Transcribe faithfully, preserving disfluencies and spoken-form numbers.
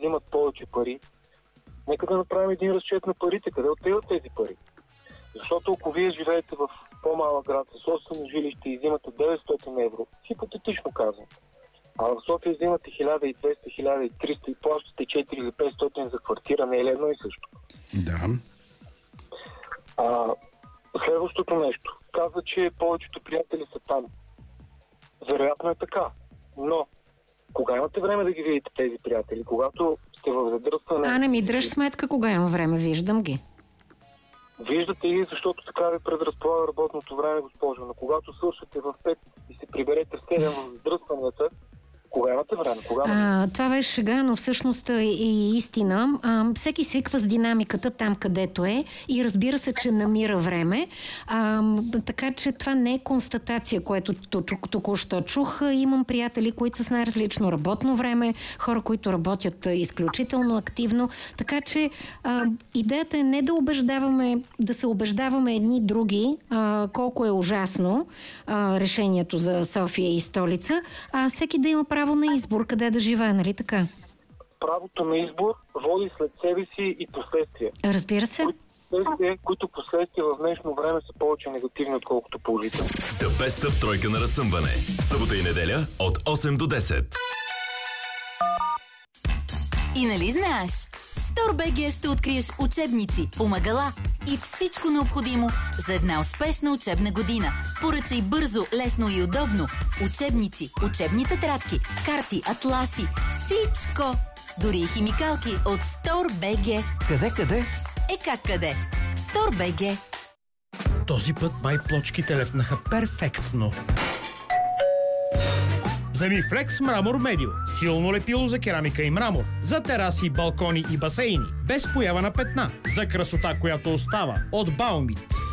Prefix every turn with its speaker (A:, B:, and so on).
A: взимат повече пари, нека да направим един разчет на парите, къде отиват тези пари. Защото ако вие живеете в по-малък град със собствено жилище и взимате деветстотин евро, хипотетично казвам, а в София взимате хиляда и двеста, хиляда и триста и плащате четири или петстотин за квартира, не е ли едно и също?
B: Да.
A: А, следващото нещо. Казва, че повечето приятели са там. Вероятно е така, но кога имате време да ги видите тези приятели? Когато сте в задръстване...
C: А, не ми дръж сметка кога имам време, виждам ги.
A: Виждате и защото така ви предразполага работното време, госпожо, но когато свършите в пет и се приберете в седем в задръстванията, кога имате време? Кога
C: а, това беше шега, но всъщност е и истина. А, всеки свиква с динамиката там, където е и разбира се, че намира време. А, така че това не е констатация, което току-що чух. Имам приятели, които са с най-различно работно време, хора, които работят изключително активно. Така че а, идеята е не да убеждаваме, да се убеждаваме едни други, а, колко е ужасно а, решението за София и столица, а всеки да има право на избор къде да живее, нали така?
A: Правото на избор води след себе си и последствия.
C: Разбира се.
A: Последствия, които последствия в днешно време са повече негативни, отколкото положителни.
D: The Best of тройка на разсъмване. Събота и неделя от осем до десет.
E: И нали знаеш? В StoreBG ще откриеш учебници, помагала и всичко необходимо за една успешна учебна година. Поръчай бързо, лесно и удобно. Учебници, учебни тетрадки, карти, атласи, всичко! Дори и химикалки от StoreBG.
F: Къде, къде?
E: Е как къде? StoreBG.
G: Този път май плочките лепнаха перфектно. Вземи Флекс Мрамор Медио. Силно лепило за керамика и мрамор. За тераси, балкони и басейни. Без поява на петна. За красота, която остава. От Баумит.